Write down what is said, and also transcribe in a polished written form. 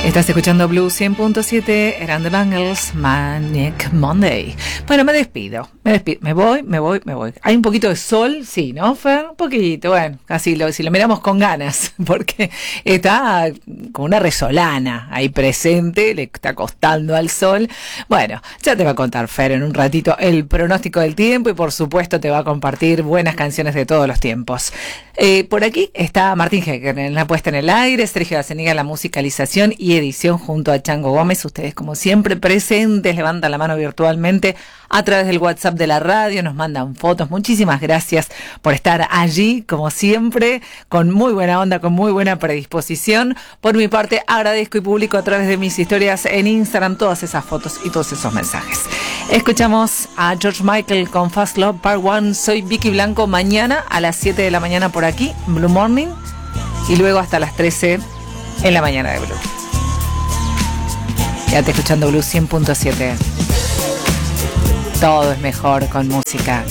Estás escuchando Blue 100.7, eran The Bangles, Manic Monday. Bueno, me despido, me voy. Hay un poquito de sol, sí, ¿no, Fer? Un poquito, bueno, casi si lo miramos con ganas, porque está como una resolana ahí presente, le está costando al sol. Bueno, ya te va a contar Fer en un ratito el pronóstico del tiempo y por supuesto te va a compartir buenas canciones de todos los tiempos. Por aquí está Martín Hecker en la puesta en el aire, Sergio Gaceniga en la musicalización y edición junto a Chango Gómez. Ustedes como siempre presentes, levantan la mano virtualmente a través del WhatsApp de la radio, nos mandan fotos. Muchísimas gracias por estar allí, como siempre, con muy buena onda, con muy buena predisposición. Por mi parte, agradezco y publico a través de mis historias en Instagram todas esas fotos y todos esos mensajes. Escuchamos a George Michael con Fast Love Part 1. Soy Vicky Blanco. Mañana a las 7 de la mañana por aquí, Blue Morning, y luego hasta las 13 en la mañana de Blue. Quédate escuchando Blue 100.7. Todo es mejor con música.